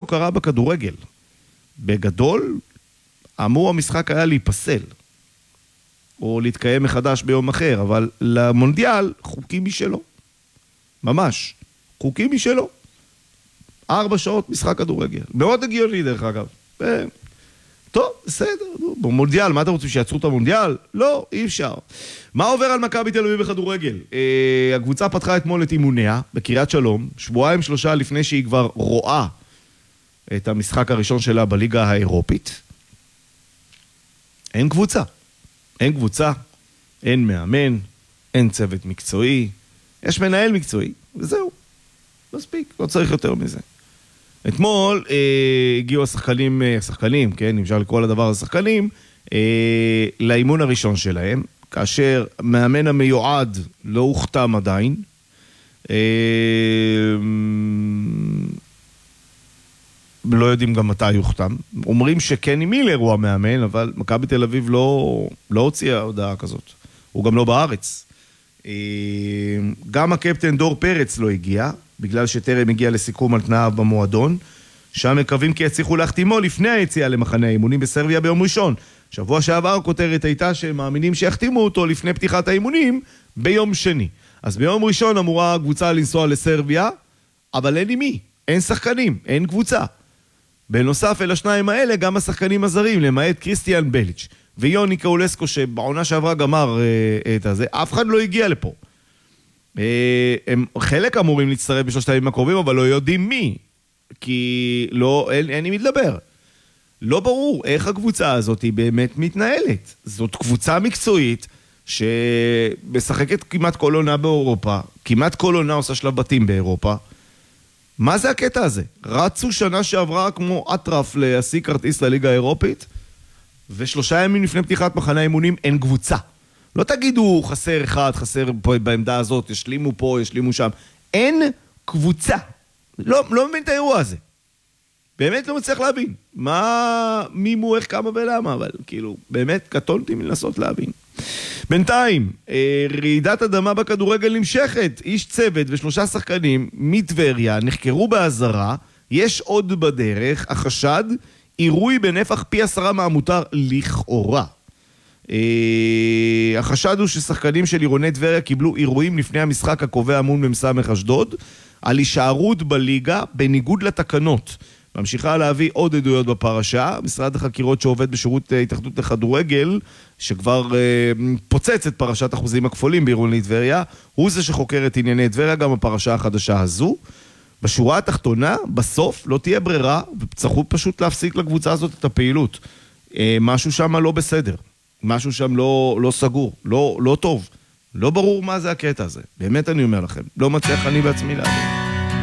קרה בכדורגל. בגדול, אמור המשחק היה להיפסל, או להתקיים מחדש ביום אחר, אבל למונדיאל חוקים משלו. ממש. חוקים משלו. 4 שעות משחק כדורגל. מאוד הגיוני דרך אגב. טוב, בסדר. במונדיאל, מה אתם רוצים שיעצרו את המונדיאל? לא, אי אפשר. מה עובר על מכבי תל אביב בכדורגל? הקבוצה פתחה אתמול את אימוניה בקריית שלום, 2-3 לפני שהיא כבר רואה את המשחק הראשון שלה בליגה האירופית. אין קבוצה. אין קבוצה, אין מאמן, אין צוות מקצועי, יש מנהל מקצועי, וזהו. מספיק, לא צריך יותר מזה. אתמול הגיעו השחקנים, כן, אפשר לקרוא לדבר השחקנים, לאימון הראשון שלהם, כאשר מאמן המיועד לא הוכתם עדיין, לא יודעים גם מתי יוכתם. אומרים שקני מילר הוא המאמן, אבל מכבי תל אביב לא הוציאה הודעה כזאת. הוא גם לא בארץ. גם הקפטן דור פרץ לא הגיע, בגלל שטרם הגיע לסיכום על תנאיו במועדון. שם מקווים כי יצליחו להחתימו לפני היציאה למחנה האימונים בסרביה ביום ראשון. שבוע שעבר הכותרת הייתה שהם מאמינים שיחתימו אותו לפני פתיחת האימונים ביום שני. אז ביום ראשון אמורה הקבוצה לנסוע לסרביה, אבל אין עם מי, אין שחקנים, אין קבוצה. בנוסף אל השניים האלה, גם השחקנים הזרים, למעט קריסטיאן בליץ' ויוני קאולסקו, שבעונה שעברה גמר את הזה, אף אחד לא הגיע לפה. הם חלק אמורים להצטרף בשלושת הימים הקרובים, אבל לא יודעים מי, כי אין עם לדבר. לא ברור איך הקבוצה הזאת היא באמת מתנהלת. זאת קבוצה מקצועית שמשחקת כמעט כל עונה באירופה, כמעט כל עונה עושה שלב בתים באירופה. מה זה הקטע הזה? רצו שנה שעברה כמו אטרף להשיג כרטיס לליגה האירופית, ו3 ימים לפני פתיחת מחנה האימונים אין קבוצה. לא תגידו חסר אחד, חסר פה בעמדה הזאת, ישלימו פה, ישלימו שם. אין קבוצה. לא מבין את האירוע הזה. באמת לא מצליח להבין. מי מו, איך, כמה ולמה, אבל כאילו, באמת קטונתי מלנסות להבין. בינתיים, רעידת אדמה בכדורגל נמשכת. איש צוות ו3 שחקנים מטבריה נחקרו בהזרה, יש עוד בדרך, החשד, עירוי בנפח פי 10 מהמותר לכאורה. החשד הוא ששחקנים של עירוני טבריה קיבלו עירויים לפני המשחק הקובע מול ממסמך אשדוד, על הישארות בליגה בניגוד לתקנות. ממשיכה להביא עוד עדויות בפרשה, משרד החקירות שעובד בשירות התאחדות לכדורגל, שכבר פוצץ את פרשת אחוזים הכפולים בעירוני טבריה, הוא זה שחוקר את ענייני טבריה, גם בפרשה החדשה הזו. בשורה התחתונה, בסוף לא תהיה ברירה, וצריכו פשוט להפסיק לקבוצה הזאת את הפעילות. משהו שם לא בסדר, משהו שם לא סגור, לא טוב, לא ברור מה זה הקטע הזה. באמת אני אומר לכם, לא מצליח אני בעצמי להבין.